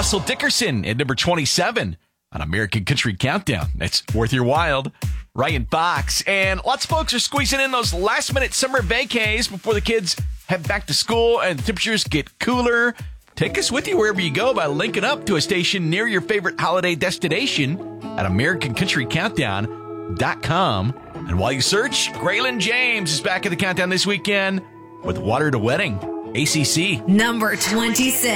Russell Dickerson at number 27 on American Country Countdown. That's worth your while. Ryan Fox. And lots of folks are squeezing in those last-minute summer vacays before the kids head back to school and the temperatures get cooler. Take us with you wherever you go by linking up to a station near your favorite holiday destination at AmericanCountryCountdown.com. And while you search, Graylin James is back at the countdown this weekend with Water to Wedding, ACC. Number 26.